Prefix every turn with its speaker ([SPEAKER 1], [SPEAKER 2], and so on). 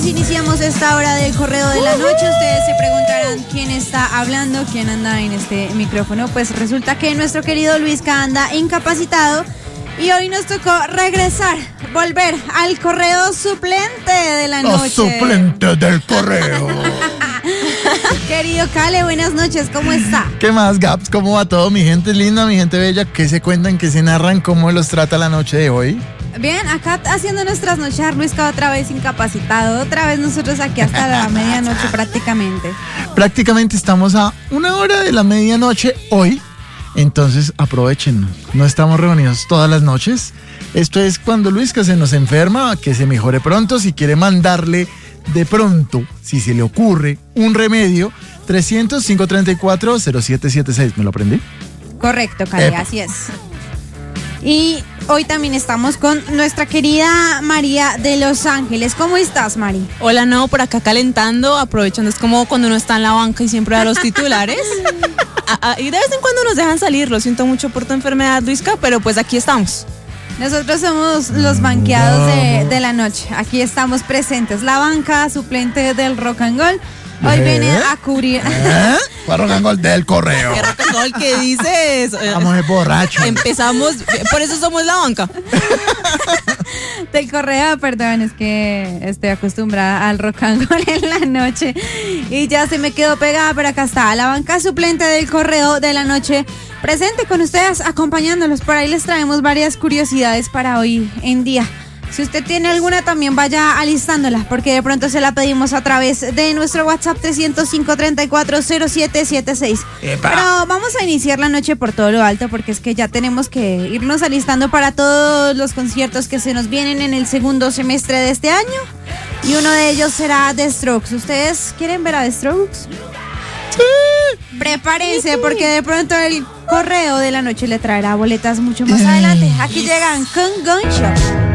[SPEAKER 1] iniciamos esta hora del correo de la noche. Ustedes se preguntarán quién está hablando, quién anda en este micrófono. Pues resulta que nuestro querido Luisca anda incapacitado y hoy nos tocó volver al correo suplente de la noche.
[SPEAKER 2] Suplente del correo.
[SPEAKER 1] Querido Cale, buenas noches, ¿cómo está?
[SPEAKER 2] ¿Qué más, Gaps? ¿Cómo va todo, mi gente linda, mi gente bella? ¿Qué se cuentan, qué se narran, cómo los trata la noche de hoy?
[SPEAKER 1] Bien, acá haciéndonos trasnochar, Luisca otra vez incapacitado, otra vez nosotros aquí hasta la medianoche prácticamente.
[SPEAKER 2] Prácticamente estamos a 1 hora de la medianoche hoy, entonces aprovechen, no estamos reunidos todas las noches. Esto es cuando Luisca se nos enferma, que se mejore pronto. Si quiere mandarle de pronto, si se le ocurre, un remedio, 300-534-0776, ¿me lo aprendí?
[SPEAKER 1] Correcto, Cale, así es. Y hoy también estamos con nuestra querida María de Los Ángeles. ¿Cómo estás, Mari?
[SPEAKER 3] Hola, no, por acá calentando, aprovechando, es como cuando uno está en la banca y siempre da los titulares. Y de vez en cuando nos dejan salir, lo siento mucho por tu enfermedad, Luisca, pero pues aquí estamos.
[SPEAKER 1] Nosotros somos los banqueados de la noche. Aquí estamos presentes. La banca suplente del Rock and Roll hoy viene a cubrir.
[SPEAKER 2] Para Rock and Roll del correo.
[SPEAKER 3] ¿Qué rock and roll que dices?
[SPEAKER 2] Vamos de borracho.
[SPEAKER 3] Empezamos, por eso somos la banca.
[SPEAKER 1] Del correo, perdón, es que estoy acostumbrada al Rock and Roll en la noche y ya se me quedó pegada, pero acá está la banca suplente del correo de la noche, presente con ustedes, acompañándolos. Por ahí les traemos varias curiosidades para hoy en día. Si usted tiene alguna, también vaya alistándola, porque de pronto se la pedimos a través de nuestro WhatsApp 305-34-0776. Pero vamos a iniciar la noche por todo lo alto, porque es que ya tenemos que irnos alistando para todos los conciertos que se nos vienen en el segundo semestre de este año. Y uno de ellos será The Strokes. ¿Ustedes quieren ver a The Strokes? Sí. Prepárense, porque de pronto el correo de la noche le traerá boletas mucho más adelante. Aquí llegan con Gunshot.